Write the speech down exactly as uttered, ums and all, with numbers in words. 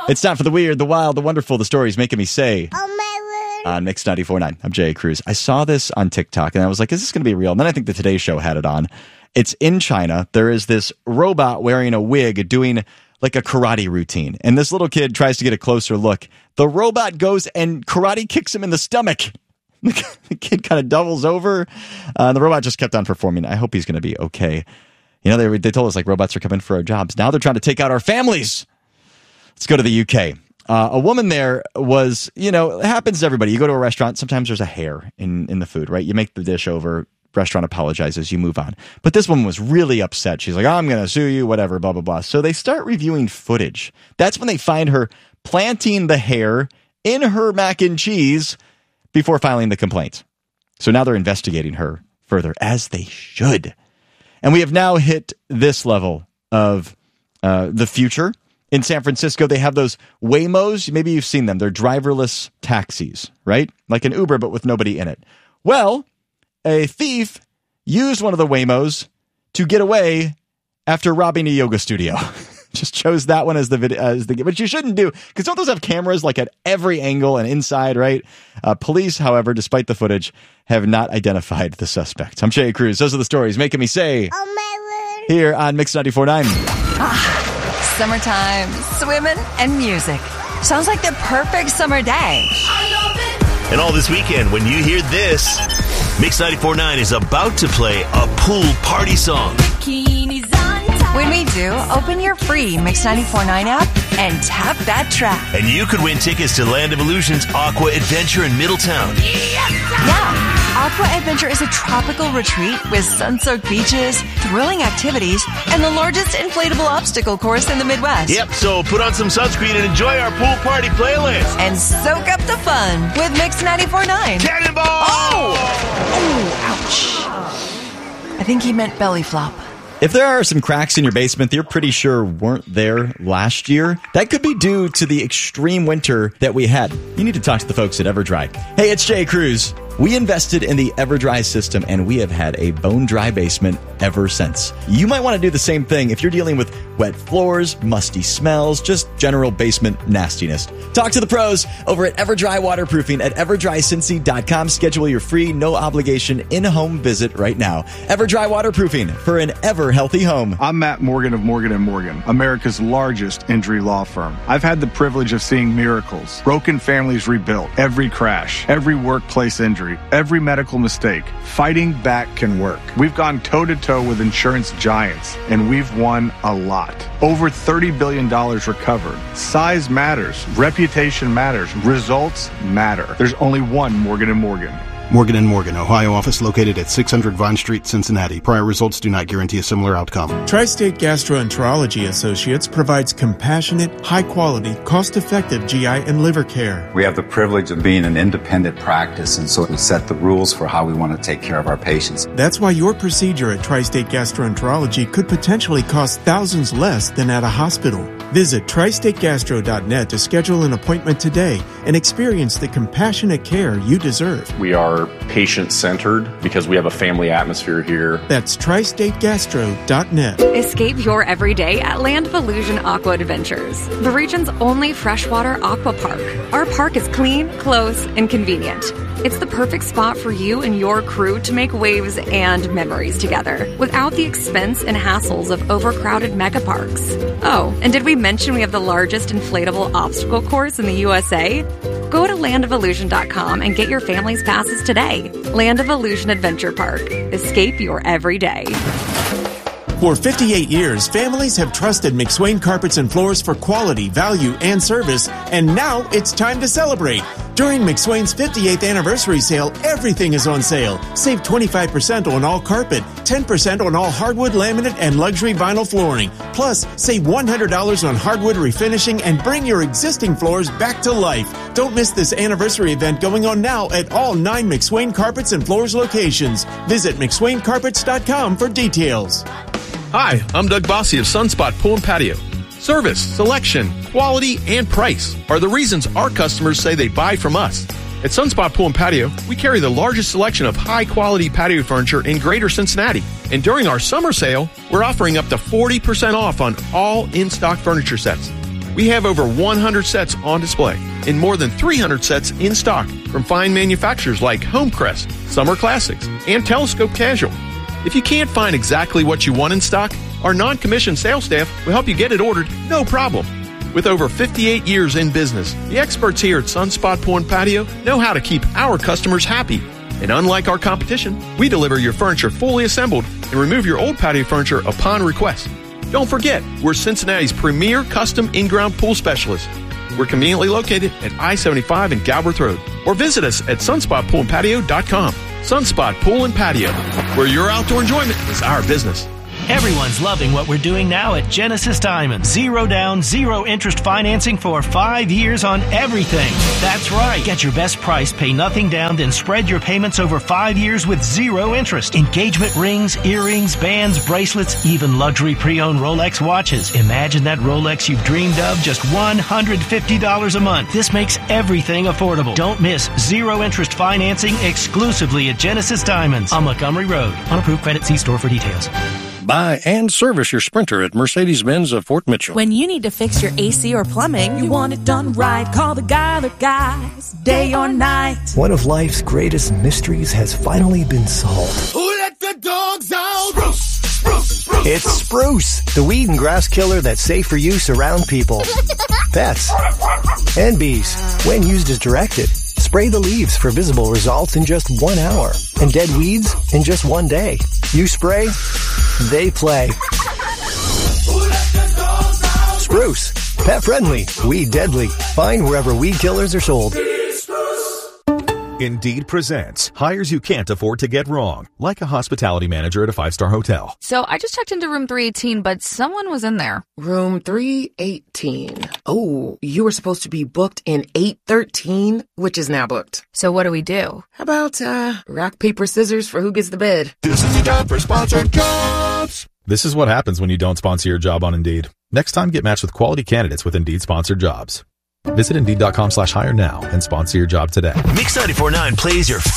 It's time for the weird, the wild, the wonderful, the stories making me say. Oh, my word. On Mix ninety-four point nine. I'm Jay Cruz. I saw this on TikTok and I was like, is this going to be real? And then I think the Today Show had it on. It's in China. There is this robot wearing a wig doing like a karate routine. And this little kid tries to get a closer look. The robot goes and karate kicks him in the stomach. The kid kind of doubles over. Uh, and the robot just kept on performing. I hope he's going to be okay. You know, they, they told us like robots are coming for our jobs. Now they're trying to take out our families. Let's go to the U K. Uh, a woman there was, you know, it happens to everybody. You go to a restaurant, sometimes there's a hair in, in the food, right? You make the dish over, restaurant apologizes, you move on. But this woman was really upset. She's like, oh, I'm going to sue you, whatever, blah, blah, blah. So they start reviewing footage. That's when they find her planting the hair in her mac and cheese before filing the complaint. So now they're investigating her further, as they should. And we have now hit this level of uh, the future. In San Francisco, they have those Waymos. Maybe you've seen them. They're driverless taxis, right? Like an Uber, but with nobody in it. Well, a thief used one of the Waymos to get away after robbing a yoga studio. Just chose that one as the video, as the, which you shouldn't do, because don't those have cameras like at every angle and inside, right? Uh, police, however, despite the footage, have not identified the suspect. I'm Jay Cruz. Those are the stories making me say, Oh, my word. Here on Mix ninety-four point nine. Ah, summertime, swimming, and music. Sounds like the perfect summer day. And all this weekend, when you hear this, Mix ninety-four point nine is about to play a pool party song. When we do, open your free Mix ninety-four point nine app and tap that track. And you could win tickets to Land of Illusion's Aqua Adventure in Middletown. Yeah. Aqua Adventure is a tropical retreat with sun-soaked beaches, thrilling activities, and the largest inflatable obstacle course in the Midwest. Yep, so put on some sunscreen and enjoy our pool party playlist. And soak up the fun with Mix ninety-four point nine. Cannonball! Oh! Oh, ouch. I think he meant belly flop. If there are some cracks in your basement that you're pretty sure weren't there last year, that could be due to the extreme winter that we had. You need to talk to the folks at EverDry. Hey, it's Jay Cruz. We invested in the EverDry system, and we have had a bone-dry basement ever since. You might want to do the same thing if you're dealing with wet floors, musty smells, just general basement nastiness. Talk to the pros over at EverDry Waterproofing at ever dry cincy dot com. Schedule your free, no-obligation, in-home visit right now. EverDry Waterproofing for an ever-healthy home. I'm Matt Morgan of Morgan and Morgan, America's largest injury law firm. I've had the privilege of seeing miracles, broken families rebuilt, every crash, every workplace injury, every medical mistake. Fighting back can work. We've gone toe-to-toe with insurance giants, and we've won a lot. Over thirty billion dollars recovered. Size matters. Reputation matters. Results matter. There's only one Morgan and Morgan. Morgan and Morgan, Ohio office located at six hundred Vine Street, Cincinnati. Prior results do not guarantee a similar outcome. Tri-State Gastroenterology Associates provides compassionate, high-quality, cost-effective G I and liver care. We have the privilege of being an independent practice, and so we set the rules for how we want to take care of our patients. That's why your procedure at Tri-State Gastroenterology could potentially cost thousands less than at a hospital. Visit tri state gastro dot net to schedule an appointment today and experience the compassionate care you deserve. We are patient-centered because we have a family atmosphere here. That's tri state gastro dot net. Escape your everyday at Land of Illusion Aqua Adventures, the region's only freshwater aqua park. Our park is clean, close, and convenient. It's the perfect spot for you and your crew to make waves and memories together without the expense and hassles of overcrowded mega parks. Oh, and did we mention we have the largest inflatable obstacle course in the U S A? Go to land of illusion dot com and get your family's passes today. Land of Illusion Adventure Park. Escape your everyday. For fifty-eight years, families have trusted McSwain Carpets and Floors for quality, value, and service, and now it's time to celebrate. During McSwain's fifty-eighth anniversary sale, everything is on sale. Save twenty-five percent on all carpet, ten percent on all hardwood, laminate, and luxury vinyl flooring. Plus, save one hundred dollars on hardwood refinishing and bring your existing floors back to life. Don't miss this anniversary event going on now at all nine McSwain Carpets and Floors locations. Visit mc swain carpets dot com for details. Hi, I'm Doug Bossy of Sunspot Pool and Patio. Service, selection, quality, and price are the reasons our customers say they buy from us. At Sunspot Pool and Patio, we carry the largest selection of high-quality patio furniture in Greater Cincinnati. And during our summer sale, we're offering up to forty percent off on all in-stock furniture sets. We have over one hundred sets on display and more than three hundred sets in stock from fine manufacturers like Homecrest, Summer Classics, and Telescope Casual. If you can't find exactly what you want in stock, our non-commissioned sales staff will help you get it ordered, no problem. With over fifty-eight years in business, the experts here at Sunspot Pool and Patio know how to keep our customers happy. And unlike our competition, we deliver your furniture fully assembled and remove your old patio furniture upon request. Don't forget, we're Cincinnati's premier custom in-ground pool specialist. We're conveniently located at I seventy-five and Galbraith Road. Or visit us at sunspot pool and patio dot com. Sunspot Pool and Patio, where your outdoor enjoyment is our business. Everyone's loving what we're doing now at Genesis Diamond. Zero down, zero interest financing for five years on everything. That's right. Get your best price, pay nothing down, then spread your payments over five years with zero interest. Engagement rings, earrings, bands, bracelets, even luxury pre-owned Rolex watches. Imagine that Rolex you've dreamed of, just one hundred fifty dollars a month. This makes everything affordable. Don't miss zero interest financing exclusively at Genesis Diamonds on Montgomery Road. On approved credit, see store for details. Buy and service your Sprinter at Mercedes-Benz of Fort Mitchell. When you need to fix your A C or plumbing, you want it done right. Call the guy that guys, day or night. One of life's greatest mysteries has finally been solved. Who let the dogs out? Spruce, spruce, spruce. It's Spruce, the weed and grass killer that's safe for use around people, pets, and bees. When used as directed, spray the leaves for visible results in just one hour and dead weeds in just one day. You spray, they play. Spruce, pet friendly, weed deadly. Find wherever weed killers are sold. Indeed presents hires you can't afford to get wrong, like a hospitality manager at a five-star hotel. So I just checked into room three eighteen, but someone was in there. Room three eighteen. Oh, you were supposed to be booked in eight thirteen, which is now booked. So what do we do? How about, uh, rock, paper, scissors for who gets the bid? This is the time for sponsored jobs. This is what happens when you don't sponsor your job on Indeed. Next time, get matched with quality candidates with Indeed sponsored jobs. Visit Indeed.com slash hire now and sponsor your job today. Mix ninety-four point nine plays your